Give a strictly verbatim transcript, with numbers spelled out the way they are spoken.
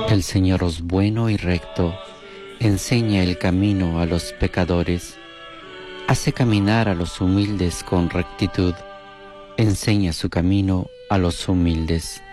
El Señor es bueno y recto, enseña el camino a los pecadores, hace caminar a los humildes con rectitud, enseña su camino a los humildes.